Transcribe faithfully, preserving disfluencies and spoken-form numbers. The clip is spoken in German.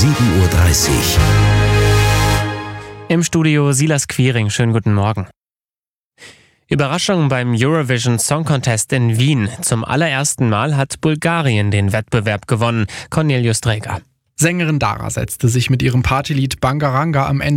sieben Uhr dreißig. Im Studio Silas Quiring. Schönen guten Morgen. Überraschung beim Eurovision Song Contest in Wien. Zum allerersten Mal hat Bulgarien den Wettbewerb gewonnen. Cornelius Träger. Sängerin Dara setzte sich mit ihrem Partylied Bangaranga am Ende